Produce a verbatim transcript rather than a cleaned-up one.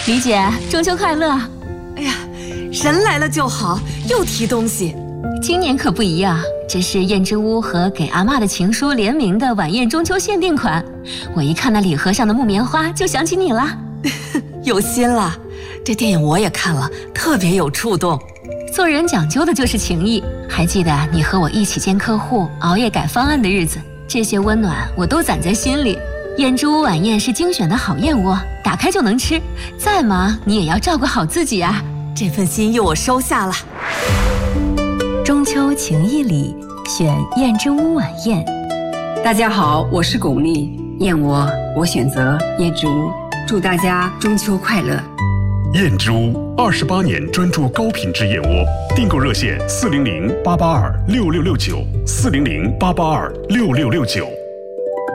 李姐，中秋快乐！ 哎呀，人来了就好，又提东西。 今年可不一样，这是燕之屋和给阿嬷的情书联名的晚宴中秋限定款。我一看那礼盒上的木棉花，就想起你了。 有心了，这电影我也看了，特别有触动。 做人讲究的就是情谊。还记得你和我一起见客户、熬夜改方案的日子，这些温暖我都攒在心里。燕之屋晚宴是精选的好燕窝，打开就能吃。再忙你也要照顾好自己啊！ 这份心意我收下了。 中秋情谊里，选燕之屋晚宴。 大家好，我是巩俐，燕窝我选择燕之屋，祝大家中秋快乐。 燕之屋二十八年专注高品质燕窝，订购热线四零零八八二六六六九四零零八八二六六六九。